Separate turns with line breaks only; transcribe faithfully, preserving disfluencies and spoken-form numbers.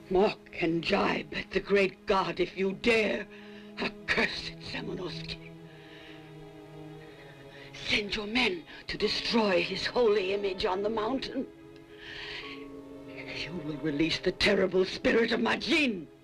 Mock and jibe at the great god if you dare, accursed Semonosuke. Send your men to destroy his holy image on the mountain. You will release the terrible spirit of Majin.